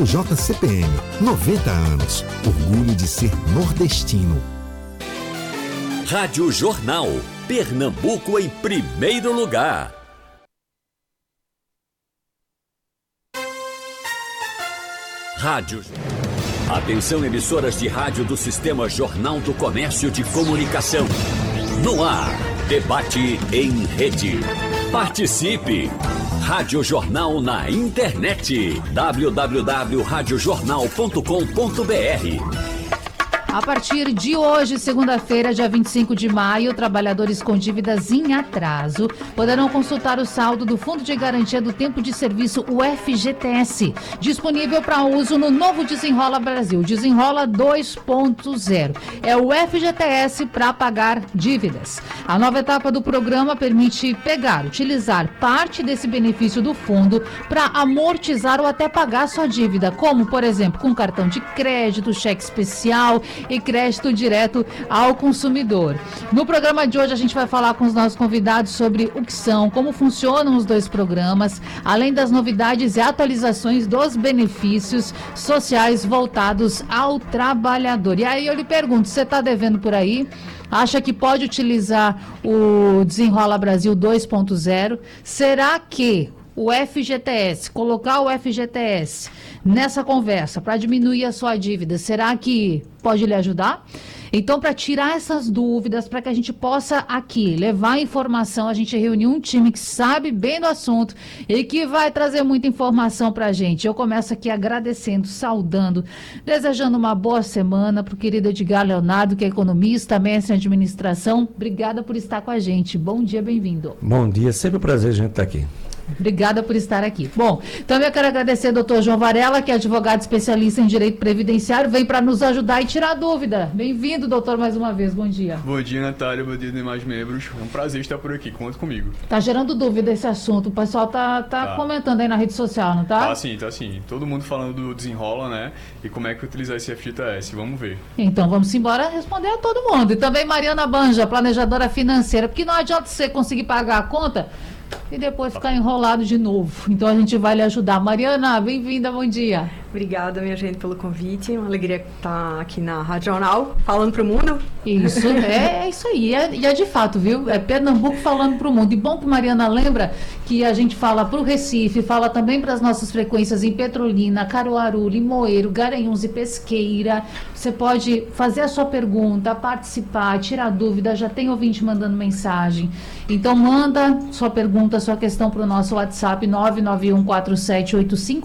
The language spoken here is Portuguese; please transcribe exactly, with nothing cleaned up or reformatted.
Grupo J C P M, noventa anos. Orgulho de ser nordestino. Rádio Jornal. Pernambuco em primeiro lugar. Rádio. Atenção, emissoras de rádio do Sistema Jornal do Comércio de Comunicação. No ar, debate em rede. Participe! Rádio Jornal na internet. w w w ponto rádio jornal ponto com ponto b r. A partir de hoje, segunda-feira, dia vinte e cinco de maio, trabalhadores com dívidas em atraso poderão consultar o saldo do Fundo de Garantia do Tempo de Serviço, o F G T S, disponível para uso no novo Desenrola Brasil, Desenrola dois ponto zero. É o F G T S para pagar dívidas. A nova etapa do programa permite pegar, utilizar parte desse benefício do fundo para amortizar ou até pagar sua dívida, como, por exemplo, com cartão de crédito, cheque especial e crédito direto ao consumidor. No programa de hoje a gente vai falar com os nossos convidados sobre o que são, como funcionam os dois programas, além das novidades e atualizações dos benefícios sociais voltados ao trabalhador. E aí eu lhe pergunto, você está devendo por aí? Acha que pode utilizar o Desenrola Brasil dois ponto zero? Será que o F G T S, colocar o F G T S nessa conversa para diminuir a sua dívida, será que pode lhe ajudar? Então, para tirar essas dúvidas, para que a gente possa aqui levar informação, a gente reuniu um time que sabe bem do assunto e que vai trazer muita informação para a gente. Eu começo aqui agradecendo, saudando, desejando uma boa semana para o querido Edgar Leonardo, que é economista, mestre em administração. Obrigada por estar com a gente. Bom dia, bem-vindo. Bom dia, sempre um prazer a gente estar aqui. Obrigada por estar aqui. Bom, também eu quero agradecer ao doutor João Varela, que é advogado especialista em direito previdenciário, vem para nos ajudar e tirar dúvida. Bem-vindo, doutor, mais uma vez. Bom dia. Bom dia, Natália. Bom dia, demais membros. É um prazer estar por aqui. Conta comigo. Tá gerando dúvida esse assunto. O pessoal tá, tá, tá comentando aí na rede social, não tá? Tá sim, tá sim. Todo mundo falando do Desenrola, né? E como é que utilizar esse F G T S. Vamos ver. Então, vamos embora responder a todo mundo. E também Mariana Banja, planejadora financeira, porque não adianta você conseguir pagar a conta e depois ficar enrolado de novo. Então a gente vai lhe ajudar. Mariana, bem-vinda, bom dia. Obrigada, minha gente, pelo convite. Uma alegria estar aqui na Rádio Jornal, falando para o mundo. Isso, é, é isso aí. E é, é de fato, viu? É Pernambuco falando para o mundo. E bom que Mariana lembra que a gente fala para o Recife, fala também para as nossas frequências em Petrolina, Caruaru, Limoeiro, Garanhuns e Pesqueira. Você pode fazer a sua pergunta, participar, tirar dúvida. Já tem ouvinte mandando mensagem. Então manda sua pergunta, sua questão para o nosso WhatsApp nove nove um quatro sete oito cinco